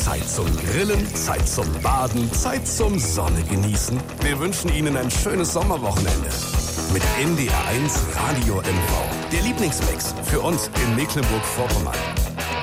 Zeit zum Grillen, Zeit zum Baden, Zeit zum Sonne genießen. Wir wünschen Ihnen ein schönes Sommerwochenende. Mit NDR 1 Radio MV. Der Lieblingsmix für uns in Mecklenburg-Vorpommern.